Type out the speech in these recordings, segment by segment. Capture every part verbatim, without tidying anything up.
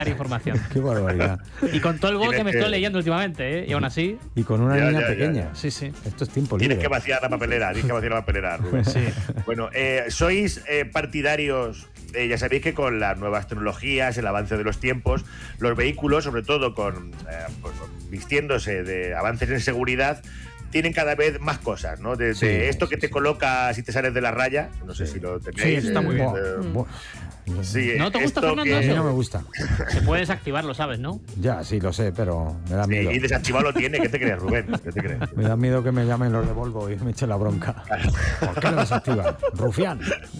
información. Qué barbaridad. Y con todo el gol que me que... estoy leyendo últimamente, ¿eh? Y aún así... Y con una ya, niña ya, pequeña. Ya. Sí, sí. Esto es tiempo libre. Tienes que vaciar la papelera, tienes que vaciar la papelera, Rubén. Sí. Bueno, eh, ¿sois eh, partidarios? Eh, ya sabéis que con las nuevas tecnologías, el avance de los tiempos, los vehículos, sobre todo con eh, pues, vistiéndose de avances en seguridad, tienen cada vez más cosas, ¿no? Desde Sí, esto que sí, te sí. coloca si te sales de la raya, no sé Sí. si lo tenéis. Sí, eso está muy bien. eh, Buah. sí, ¿No te gusta, esto Fernando, que- A mí eso? no me gusta. Se puede desactivarlo, ¿sabes, no? Ya, sí, lo sé, pero me da Sí, miedo. y desactivado lo tiene, ¿qué te crees, Rubén? ¿Qué te crees? Me da miedo que me llamen los de Volvo y me echen la bronca. ¿Por qué lo desactiva? Rufián.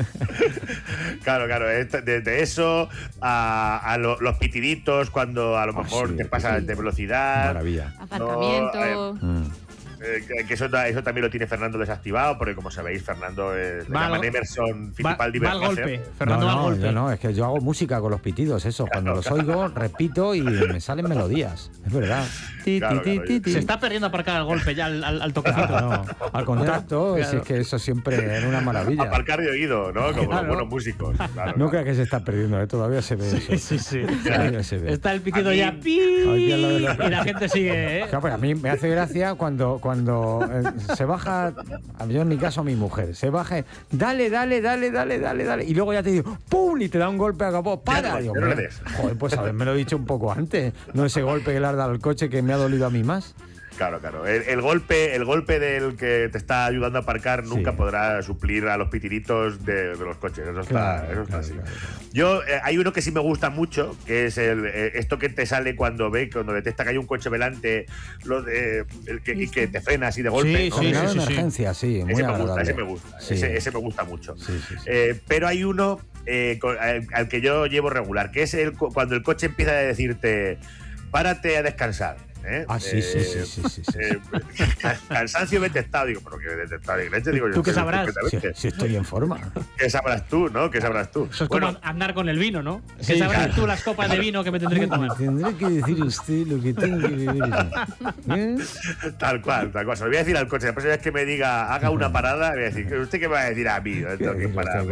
Claro, claro, es de, de eso a, a lo- los pitiditos cuando a lo Ah, mejor sí, te pasas sí. de velocidad. Maravilla. Aparcamiento. Mm. Eh, que- que eso, ta- eso también lo tiene Fernando desactivado, porque como sabéis, Fernando es, le Va al- llaman Emerson Va, Fittipaldi va al Verpasser. golpe. Fernando no, va al no, golpe. yo no, es que yo hago música con los pitidos, eso. Cuando los oigo, repito y me salen melodías. Es verdad. Ti, Claro, ti, claro, ti, ti, Se ti. está perdiendo aparcar al golpe ya, al, al, al toquecito. No, al contacto, Claro. si es que eso siempre es una maravilla. Aparcar de oído, ¿no? Como Claro. los buenos músicos. Claro, No claro. creas que se está perdiendo, ¿eh? Todavía se ve eso. Sí, sí. Todavía se ve. Está el pitido A mí- ya. ¡pi! Aquí al lado de la- Y la gente sigue, ¿eh? Claro, pero a mí me hace gracia cuando, cuando eh, se baja, a- yo en mi caso a mi mujer, se baja, dale, dale, dale, dale, dale, dale, y luego ya te digo, ¡pum! Y te da un golpe a capó, ¡para! Ya, Digo, ya lo hombre, ves. joder, pues haberme lo dicho un poco antes, no ese golpe que le has dado al coche que me ha dolido a mí más. Claro, claro. El, el golpe, el golpe del que te está ayudando a aparcar nunca Sí. podrá suplir a los pitiritos de, de los coches. Eso está, Claro, eso está claro, así. claro, claro. Yo, eh, hay uno que sí me gusta mucho, que es el, eh, esto que te sale cuando ve, cuando detecta que hay un coche delante, lo de, el que, y que te frena así de golpe. Sí, ¿no? sí, Frenado de sí, sí. emergencia, sí, muy Ese me agradable. gusta, ese me gusta, Sí. ese, ese me gusta mucho. Sí, sí, sí. Eh, pero hay uno eh, con- al, al que yo llevo regular, que es el, cu- cuando el coche empieza a decirte, párate a descansar. ¿eh? Ah, sí, sí, sí, sí, sí, sí. eh, ca- cansancio detectado, digo, pero que detectado de leche, digo yo. ¿Tú qué sé sabrás? Si, perfectamente. si estoy en forma. ¿Qué sabrás tú, no? ¿Qué sabrás tú? Eso es Bueno, como andar con el vino, ¿no? Sí, que sabrás claro. tú las copas de vino que me tendré que tomar. Tendré que decir usted lo que tengo que decir. ¿Eh? tal cual, tal cual. Se lo voy a decir al coche. La próxima vez que me diga, haga una parada, voy a decir, ¿usted qué me va a decir a mí? No tengo que parar.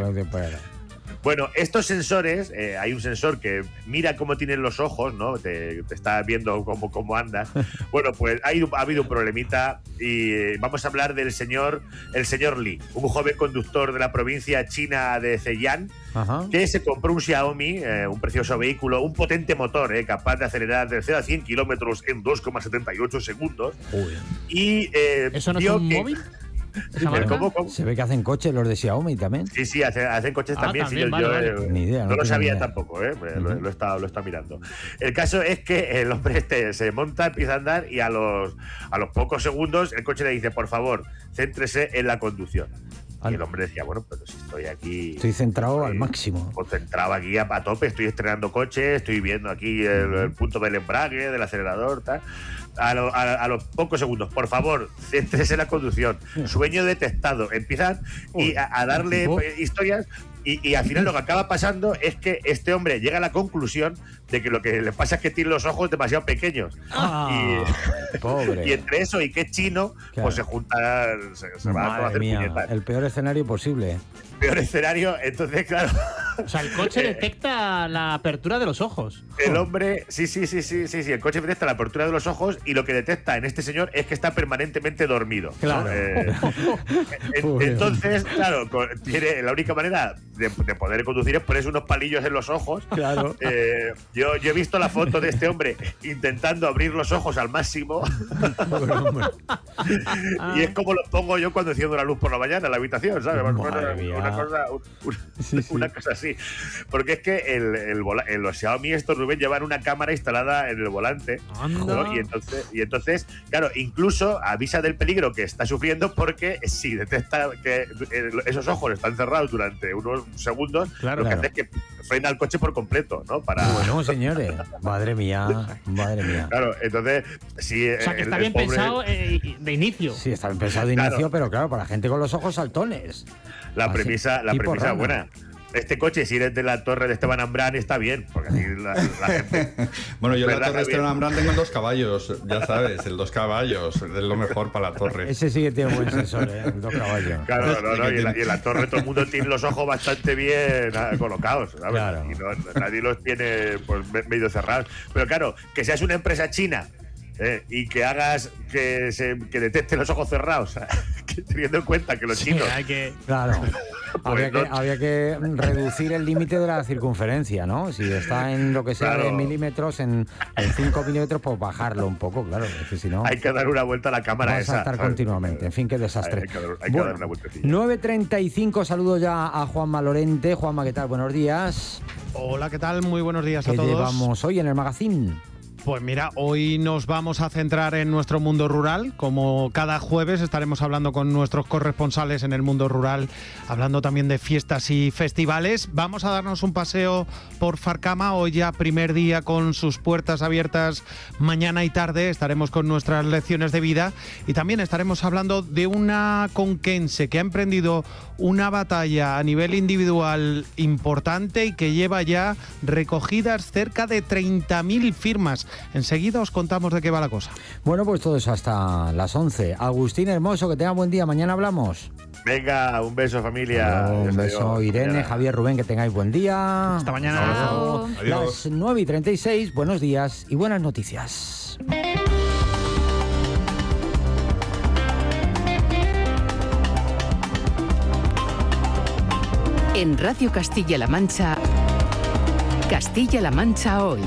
Bueno, estos sensores, eh, hay un sensor que mira cómo tienen los ojos, ¿no? Te, te está viendo cómo, cómo andas. Bueno, pues hay, ha habido un problemita y eh, vamos a hablar del señor, el señor Li, un joven conductor de la provincia china de Zhejiang, Ajá. que se compró un Xiaomi, eh, un precioso vehículo, un potente motor, eh, capaz de acelerar de cero a cien kilómetros en dos coma setenta y ocho segundos. Joder. Y eh, ¿Eso no es vio un que- móvil? Sí, ¿Esa pero marca? ¿cómo, cómo? Se ve que hacen coches los de Xiaomi también. Sí, sí, hacen, hacen coches Ah, también. también, sí, yo, vale, yo, vale. eh, Ni idea, no, no lo tengo sabía ni idea. tampoco, ¿eh? Lo, Ujú. lo he estado, lo he estado mirando. El caso es que el hombre este se monta, empieza a andar y a los, a los pocos segundos el coche le dice, por favor, céntrese en la conducción. Al- Y el hombre decía, bueno, pero si estoy aquí... Estoy centrado al eh, máximo. Concentrado aquí a, a tope, estoy estrenando coche, estoy viendo aquí el, el punto del embrague, del acelerador, tal. A, lo- a- a los pocos segundos, por favor, céntrese en la conducción. Sueño detectado. Empiezan y a, a darle Uf. eh, historias y, y al final lo que acaba pasando es que este hombre llega a la conclusión de que lo que le pasa es que tiene los ojos demasiado pequeños. Ah, pobre. Y entre eso y que es chino, Claro. pues se junta, se, se va a Madre hacer mía, puñetas. el peor escenario posible. Peor escenario, entonces, claro. O sea, el coche detecta la apertura de los ojos. El hombre, sí, sí, sí, sí, sí, sí, el coche detecta la apertura de los ojos y lo que detecta en este señor es que está permanentemente dormido. ¿no? Claro. Eh, en- Pobre. entonces, claro, con- tiene la única manera de, de poder conducir es ponerse unos palillos en los ojos. Claro. Eh, yo, yo he visto la foto de este hombre intentando abrir los ojos al máximo Pobre hombre. y es como los pongo yo cuando enciendo la luz por la mañana en la habitación, ¿sabes? Madre una, mía. una cosa, una, Sí, sí. una cosa así. Porque es que el, el vola- en los Xiaomi estos, Rubén, llevan una cámara instalada en el volante. Anda. ¿no? Y, entonces, y entonces, claro, incluso avisa del peligro que está sufriendo porque si detecta que eh, esos ojos están cerrados durante unos segundos, Claro, lo que claro. hace es que frena el coche por completo, ¿no? Para... Bueno, señores. Madre mía, madre mía. Claro, entonces, sí. O sea, que el- está el bien pobre- pensado eh, de inicio. Sí, está bien pensado de Claro. inicio, pero claro, para gente con los ojos saltones. La Así, premisa, la tipo premisa rana. buena. este coche, si eres de la torre de Esteban Ambrán, está bien, porque así la, la gente... Bueno, yo en la torre de Esteban Ambrán tengo dos caballos, ya sabes, el dos caballos, es lo mejor para la torre. Ese sí que tiene buen sensor, ¿eh? El dos caballos. Claro, no, no, y, en la, y en la torre todo el mundo tiene los ojos bastante bien colocados, ¿sabes? Claro. Y no, nadie los tiene pues, medio cerrados. Pero claro, que seas una empresa china eh, y que hagas que, se, que detecte los ojos cerrados, teniendo en cuenta que los sí, chinos... Hay que... Claro. Pues había, no. que, había que reducir el límite de la circunferencia, ¿no? Si está en lo que sea Claro. de milímetros, en cinco milímetros, pues bajarlo un poco, claro. Es que si no, Hay que dar una vuelta a la cámara va a esa. saltar ¿sabes? continuamente. En fin, qué desastre. Hay que dar, hay que Bueno, dar una vueltecilla. nueve treinta y cinco, saludo ya a Juanma Lorente. Juanma, ¿qué tal? Buenos días. Hola, ¿qué tal? Muy buenos días a ¿Qué todos. llevamos hoy en el magazine? Pues mira, hoy nos vamos a centrar en nuestro mundo rural. Como cada jueves estaremos hablando con nuestros corresponsales en el mundo rural, hablando también de fiestas y festivales. Vamos a darnos un paseo por Farcama, hoy ya primer día con sus puertas abiertas. Mañana y tarde estaremos con nuestras lecciones de vida y también estaremos hablando de una conquense que ha emprendido una batalla a nivel individual importante y que lleva ya recogidas cerca de treinta mil firmas. Enseguida os contamos de qué va la cosa. Bueno, pues todo eso hasta las once. Agustín Hermoso, que tenga buen día. Mañana hablamos. Venga, un beso, familia. Hello, un Adiós, beso, adiós. Irene, Mañana. Javier, Rubén, que tengáis buen día. Hasta mañana. Chao. Adiós. Las nueve y treinta y seis, buenos días y buenas noticias. En Radio Castilla-La Mancha, Castilla-La Mancha hoy.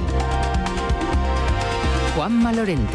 Juanma Lorente.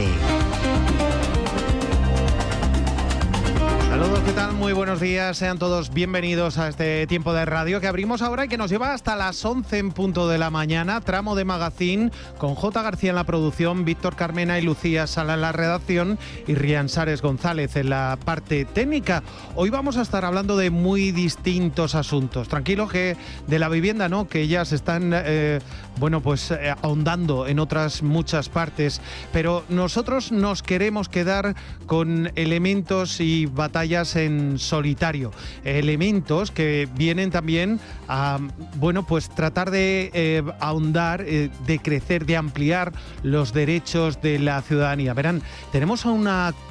Saludos, ¿qué tal? Muy buenos días, sean todos bienvenidos a este tiempo de radio que abrimos ahora y que nos lleva hasta las once en punto de la mañana, tramo de magazine con J. García en la producción, Víctor Carmena y Lucía Sala en la redacción y Rian Sares González en la parte técnica. Hoy vamos a estar hablando de muy distintos asuntos. Tranquilo que de la vivienda, ¿no? Que ya se están, eh, bueno, pues eh, ahondando en otras muchas partes, pero nosotros nos queremos quedar con elementos y batallas en solitario, elementos que vienen también a, bueno, pues tratar de eh, ahondar, eh, de crecer, de ampliar los derechos de la ciudadanía. Verán, tenemos a una